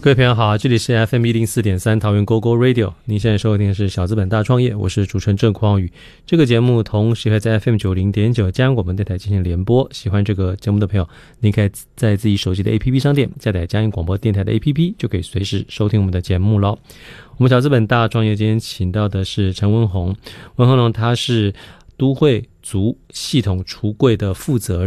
各位朋友好，这里是 FM104.3 桃园 GoGo Radio， 您现在收听的是小资本大创业，我是主持人郑匡宇。这个节目同时会在 FM90.9 嘉义广播电台进行联播，喜欢这个节目的朋友，您可以在自己手机的 APP 商店下载嘉义广播电台的 APP， 就可以随时收听我们的节目咯。我们小资本大创业今天请到的是陈文宏，文宏他是都会族系统橱柜的负责